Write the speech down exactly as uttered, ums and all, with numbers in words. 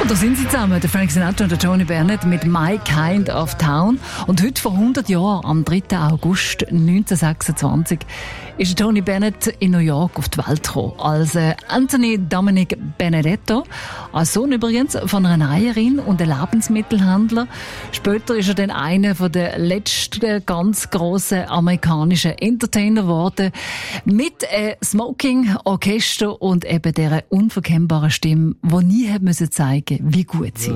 da sind sie zusammen, der Frank Sinatra und der Tony Bennett mit My Kind of Town. Und heute vor hundert Jahren, am dritten August neunzehnhundertsechsundzwanzig, ist Tony Bennett in New York auf die Welt gekommen. Als äh, Anthony Dominic Benedetto, als Sohn übrigens von einer Näherin und einem Lebensmittelhändler. Später ist er dann einer der letzten ganz grossen amerikanischen Entertainer geworden. Mit äh, Smoking, Orchester und eben dieser unverkennbaren Stimme, die nie hat müssen zeigen, wie gut sie